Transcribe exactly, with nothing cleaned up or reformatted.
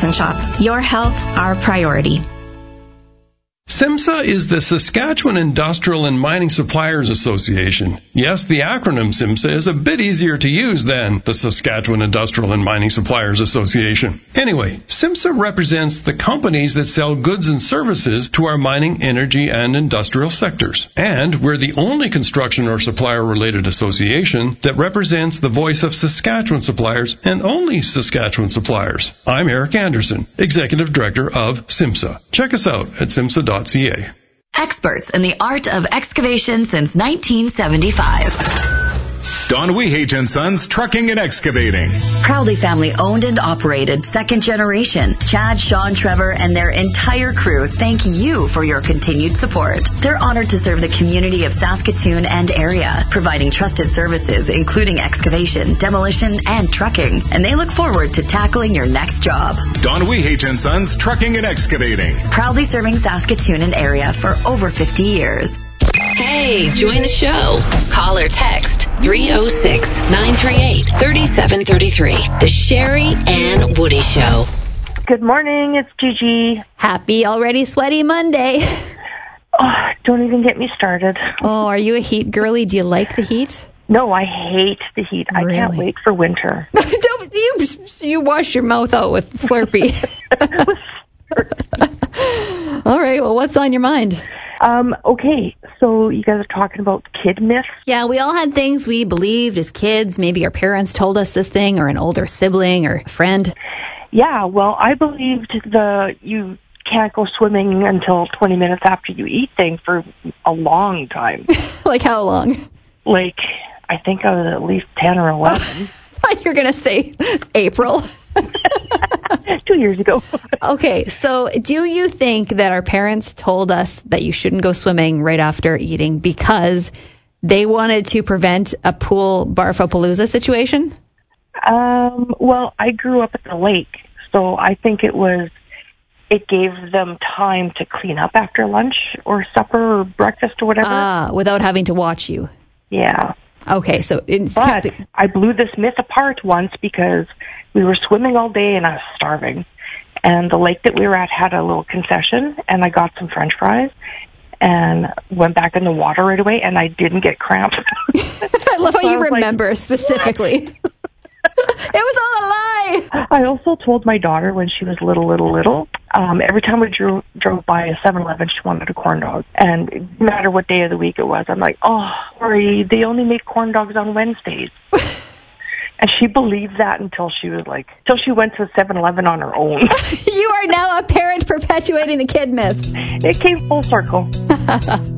and Shop. Your health, our priority. SIMSA is the Saskatchewan Industrial and Mining Suppliers Association. Yes, the acronym SIMSA is a bit easier to use than the Saskatchewan Industrial and Mining Suppliers Association. Anyway, SIMSA represents the companies that sell goods and services to our mining, energy, and industrial sectors. And we're the only construction or supplier-related association that represents the voice of Saskatchewan suppliers and only Saskatchewan suppliers. I'm Eric Anderson, Executive Director of SIMSA. Check us out at simsa dot c a. Experts in the art of excavation since nineteen seventy-five. Don Wehage and Sons Trucking and Excavating. Proudly family owned and operated, second generation. Chad, Sean, Trevor, and their entire crew thank you for your continued support. They're honored to serve the community of Saskatoon and area, providing trusted services including excavation, demolition, and trucking. And they look forward to tackling your next job. Don Wehage and Sons Trucking and Excavating. Proudly serving Saskatoon and area for over fifty years. Hey, join the show. Call or text three oh six, nine three eight, three seven three three. The Sherry and Woody Show. Good morning, it's Gigi. Happy already sweaty Monday. Oh, don't even get me started. Oh, are you a heat girly? Do you like the heat? No, I hate the heat. Really? I can't wait for winter. Don't, you, you wash your mouth out with Slurpee. All right, well, what's on your mind? Um, okay, so you guys are talking about kid myths? Yeah, we all had things we believed as kids. Maybe our parents told us this thing, or an older sibling, or a friend. Yeah, well, I believed the you can't go swimming until twenty minutes after you eat thing for a long time. Like how long? Like, I think I was at least ten or eleven. You're going to say April. Two years ago. Okay, so do you think that our parents told us that you shouldn't go swimming right after eating because they wanted to prevent a pool barfapalooza situation? Um, well, I grew up at the lake, so I think it was, it gave them time to clean up after lunch or supper or breakfast or whatever. Ah, without having to watch you. Yeah. Okay, so... It's but I blew this myth apart once because we were swimming all day and I was starving. And the lake that we were at had a little concession, and I got some French fries and went back in the water right away, and I didn't get cramps. I love how so you remember like, specifically. It was all a lie. I also told my daughter when she was little, little, little, um, every time we drew, drove by a seven eleven, she wanted a corn dog. And no matter what day of the week it was, I'm like, oh, sorry, they only make corn dogs on Wednesdays. And she believed that until she was like, until she went to seven eleven on her own. You are now a parent perpetuating the kid myth. It came full circle.